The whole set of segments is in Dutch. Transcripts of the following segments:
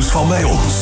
van bij ons.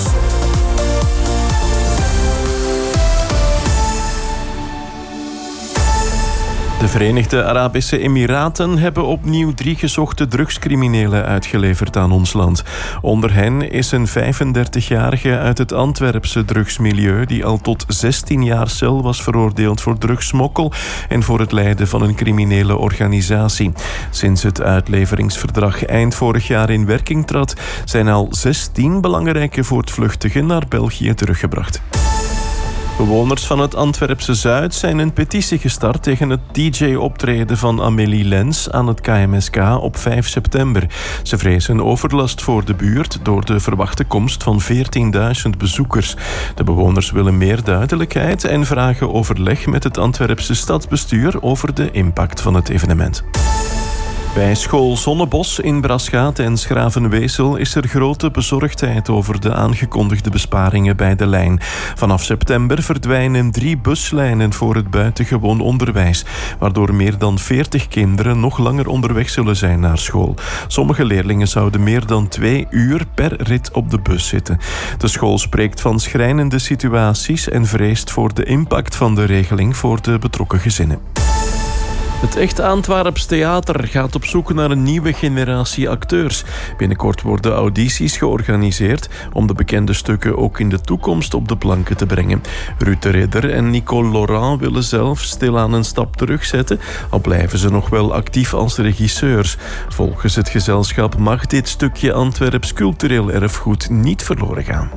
De Verenigde Arabische Emiraten hebben opnieuw 3 gezochte drugscriminelen uitgeleverd aan ons land. Onder hen is een 35-jarige uit het Antwerpse drugsmilieu die al tot 16 jaar cel was veroordeeld voor drugssmokkel en voor het leiden van een criminele organisatie. Sinds het uitleveringsverdrag eind vorig jaar in werking trad, zijn al 16 belangrijke voortvluchtigen naar België teruggebracht. Bewoners van het Antwerpse Zuid zijn een petitie gestart tegen het DJ-optreden van Amélie Lens aan het KMSK op 5 september. Ze vrezen overlast voor de buurt door de verwachte komst van 14.000 bezoekers. De bewoners willen meer duidelijkheid en vragen overleg met het Antwerpse stadsbestuur over de impact van het evenement. Bij school Zonnebos in Braschaat en Schravenwezel is er grote bezorgdheid over de aangekondigde besparingen bij de lijn. Vanaf september verdwijnen 3 buslijnen voor het buitengewoon onderwijs, waardoor meer dan 40 kinderen nog langer onderweg zullen zijn naar school. Sommige leerlingen zouden meer dan 2 uur per rit op de bus zitten. De school spreekt van schrijnende situaties en vreest voor de impact van de regeling voor de betrokken gezinnen. Het Echt Antwerps Theater gaat op zoek naar een nieuwe generatie acteurs. Binnenkort worden audities georganiseerd om de bekende stukken ook in de toekomst op de planken te brengen. Ruud de Ridder en Nicole Laurent willen zelf stilaan een stap terugzetten, al blijven ze nog wel actief als regisseurs. Volgens het gezelschap mag dit stukje Antwerps cultureel erfgoed niet verloren gaan.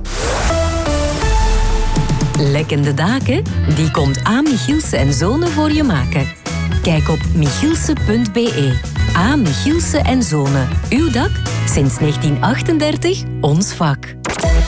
Lekkende daken, die komt A. Michielse en Zonen voor je maken. Kijk op michielse.be. A. Michielse en Zonen. Uw dak, sinds 1938 ons vak.